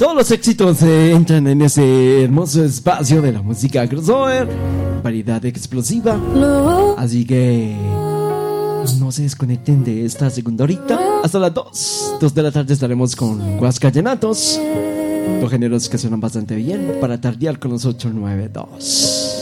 Todos los éxitos entran en ese hermoso espacio de la música crossover, variedad explosiva. Así que no se desconecten de esta segunda horita. Hasta las 2 de la tarde estaremos con Guascayenatos, dos géneros que suenan bastante bien para tardear con los 892.